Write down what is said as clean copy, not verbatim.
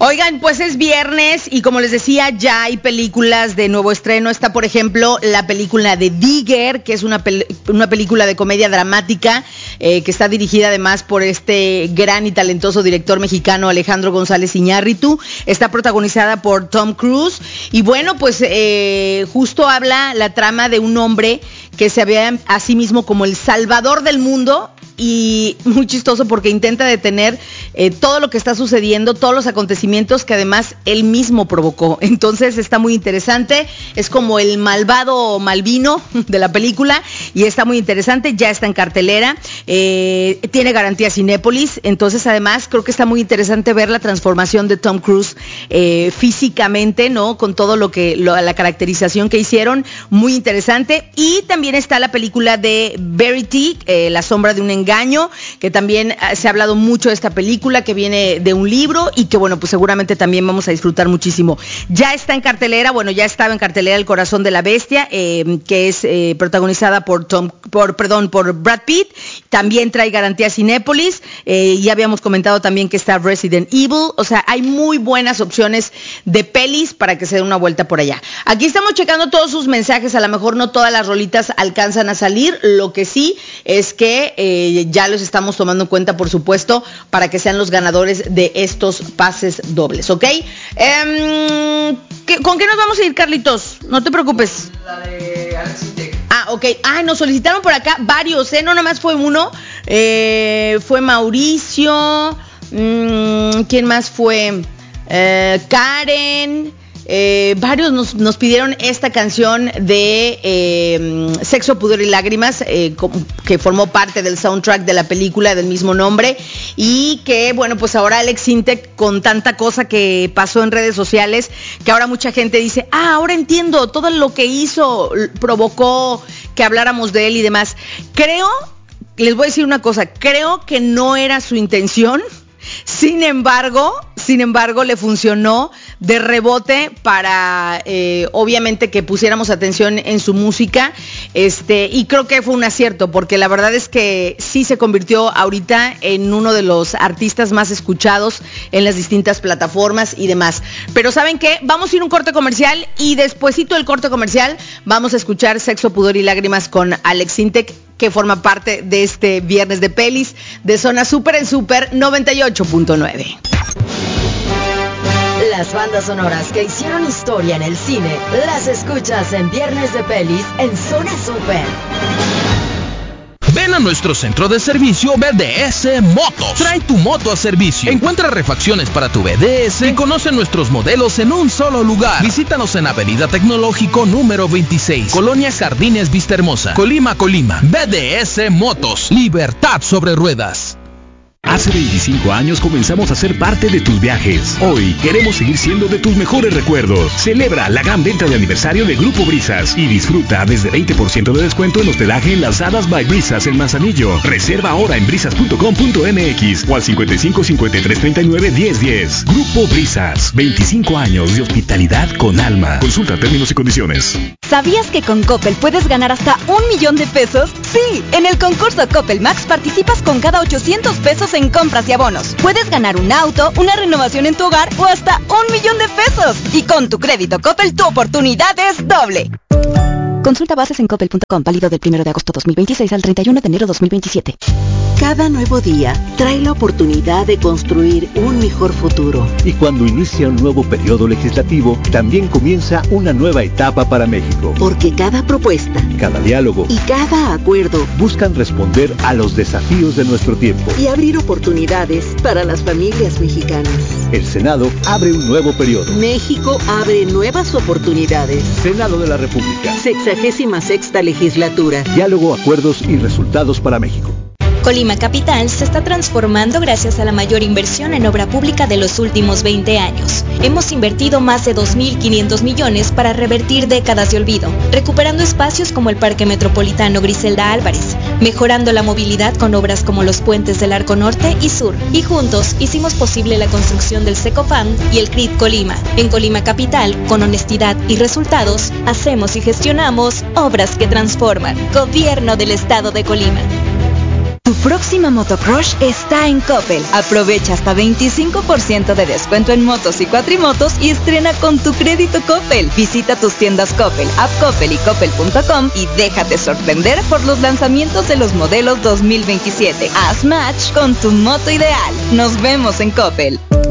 Oigan, pues es viernes y como les decía, ya hay películas de nuevo estreno. Está, por ejemplo, la película de Digger, que es una película de comedia dramática que está dirigida además por este gran y talentoso director mexicano Alejandro González Iñárritu. Está protagonizada por Tom Cruise y bueno, pues justo habla la trama de un hombre que se ve a sí mismo como el salvador del mundo. Y muy chistoso porque intenta detener todo lo que está sucediendo, todos los acontecimientos que además él mismo provocó. Entonces está muy interesante, es como el malvado Malvino de la película y está muy interesante, ya está en cartelera, tiene garantía Cinépolis, entonces además creo que está muy interesante ver la transformación de Tom Cruise físicamente, ¿no? Con todo la caracterización que hicieron, muy interesante. Y también está la película de Verity, La sombra de un engaño, que también se ha hablado mucho de esta película, que viene de un libro y que bueno, pues seguramente también vamos a disfrutar muchísimo. Ya está en cartelera, bueno, ya estaba en cartelera El corazón de la bestia, que es protagonizada por Brad Pitt, también trae garantía Cinépolis, ya habíamos comentado también que está Resident Evil, o sea, hay muy buenas opciones de pelis para que se den una vuelta por allá. Aquí estamos checando todos sus mensajes, a lo mejor no todas las rolitas alcanzan a salir, lo que sí es que ya los estamos tomando en cuenta, por supuesto, para que sean los ganadores de estos pases dobles, ¿ok? ¿Con qué nos vamos a ir, Carlitos? No te preocupes. La de Alex Intec. Ok. Nos solicitaron por acá varios, no nada más fue uno. Fue Mauricio. ¿Quién más fue? Karen. Varios nos pidieron esta canción de Sexo, Pudor y Lágrimas, que formó parte del soundtrack de la película del mismo nombre, y que bueno, pues ahora Alex Intec, con tanta cosa que pasó en redes sociales, que ahora mucha gente dice, ahora entiendo, todo lo que hizo provocó que habláramos de él y demás. Les voy a decir una cosa, creo que no era su intención. Sin embargo, le funcionó de rebote para, obviamente, que pusiéramos atención en su música, y creo que fue un acierto, porque la verdad es que sí se convirtió ahorita en uno de los artistas más escuchados en las distintas plataformas y demás. Pero ¿saben qué? Vamos a ir a un corte comercial y despuesito del corte comercial vamos a escuchar Sexo, Pudor y Lágrimas con Alex Intec, que forma parte de este viernes de pelis de Zona Super en Super 98.9. Las bandas sonoras que hicieron historia en el cine las escuchas en Viernes de Pelis en Zona Super. Ven a nuestro centro de servicio BDS Motos. Trae tu moto a servicio. Encuentra refacciones para tu BDS y conoce nuestros modelos en un solo lugar. Visítanos en Avenida Tecnológico número 26, Colonia Jardines Vista Hermosa, Colima. BDS Motos. Libertad sobre ruedas. Hace 25 años comenzamos a ser parte de tus viajes. Hoy queremos seguir siendo de tus mejores recuerdos. Celebra la gran venta de aniversario de Grupo Brisas y disfruta desde 20% de descuento en hospedaje en las Hadas by Brisas en Manzanillo. Reserva ahora en brisas.com.mx o al 55 53 39 10 10. Grupo Brisas, 25 años de hospitalidad con alma. Consulta términos y condiciones. ¿Sabías que con Coppel puedes ganar hasta 1,000,000 de pesos? Sí, en el concurso Coppel Max participas con cada 800 pesos en compras y abonos. Puedes ganar un auto, una renovación en tu hogar o hasta 1,000,000 de pesos. Y con tu crédito Coppel, tu oportunidad es doble. Consulta bases en coppel.com, válido del 1 de agosto 2026 al 31 de enero 2027. Cada nuevo día trae la oportunidad de construir un mejor futuro. Y cuando inicia un nuevo periodo legislativo, también comienza una nueva etapa para México. Porque cada propuesta, cada diálogo y cada acuerdo buscan responder a los desafíos de nuestro tiempo y abrir oportunidades para las familias mexicanas. El Senado abre un nuevo periodo. México abre nuevas oportunidades. Senado de la República. 66ª legislatura. Diálogo, acuerdos y resultados para México. Colima Capital se está transformando gracias a la mayor inversión en obra pública de los últimos 20 años. Hemos invertido más de 2.500 millones para revertir décadas de olvido, recuperando espacios como el Parque Metropolitano Griselda Álvarez, mejorando la movilidad con obras como los puentes del Arco Norte y Sur. Y juntos hicimos posible la construcción del Secofam y el CRIT Colima. En Colima Capital, con honestidad y resultados, hacemos y gestionamos obras que transforman. Gobierno del Estado de Colima. Tu próxima motocrush está en Coppel. Aprovecha hasta 25% de descuento en motos y cuatrimotos y estrena con tu crédito Coppel. Visita tus tiendas Coppel, App Coppel y Coppel.com y déjate sorprender por los lanzamientos de los modelos 2027. Haz match con tu moto ideal. Nos vemos en Coppel.